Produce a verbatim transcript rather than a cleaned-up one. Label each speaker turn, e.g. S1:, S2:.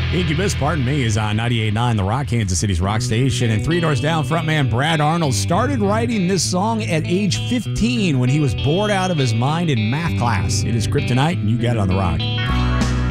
S1: Incubus, pardon me, is on ninety-eight point nine The Rock, Kansas City's rock station. And Three Doors Down frontman Brad Arnold started writing this song at age fifteen when he was bored out of his mind in math class. It is Kryptonite, and you got it on The Rock.